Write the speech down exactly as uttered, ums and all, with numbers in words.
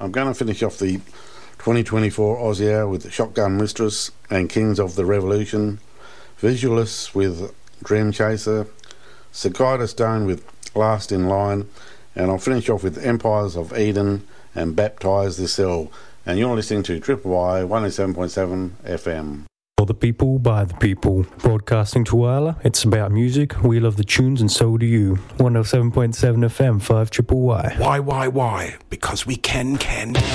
I'm going to finish off the twenty twenty-four Aussie Hour with Shotgun Mistress and Kings of the Revolution, Visualists with Dream Chaser, Cicada Stone with Last in Line, and I'll finish off with Empires of Eden and Baptise This Hell. And you're listening to Triple Y one oh seven point seven F M. For the people, by the people. Broadcasting to Whyalla, it's about music, we love the tunes and so do you. one oh seven point seven F M, five Triple Y. Why, why, why? Because we can, can, can.